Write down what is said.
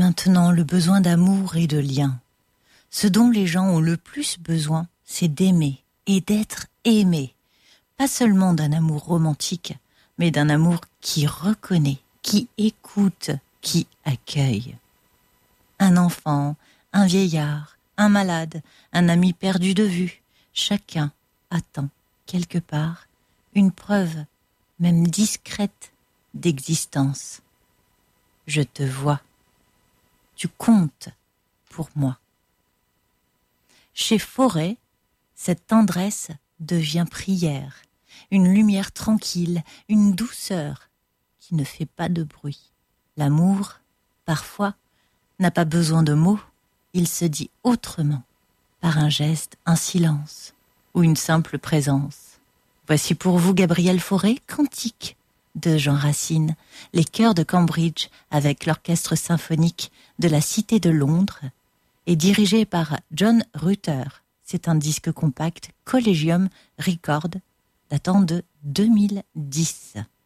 maintenant le besoin d'amour et de lien. Ce dont les gens ont le plus besoin, c'est d'aimer et d'être aimés. Pas seulement d'un amour romantique, mais d'un amour qui reconnaît, qui écoute, qui accueille. Un enfant, un vieillard, un malade, un ami perdu de vue, chacun attend, quelque part, une preuve, même discrète, d'existence. Je te vois. Tu comptes pour moi. Chez Fauré, cette tendresse devient prière, une lumière tranquille, une douceur qui ne fait pas de bruit. L'amour, parfois, n'a pas besoin de mots, il se dit autrement, par un geste, un silence ou une simple présence. Voici pour vous Gabriel Fauré, Cantique de Jean Racine, les chœurs de Cambridge avec l'orchestre symphonique de la Cité de Londres et dirigé par John Rutter. C'est un disque compact Collegium Record datant de 2010.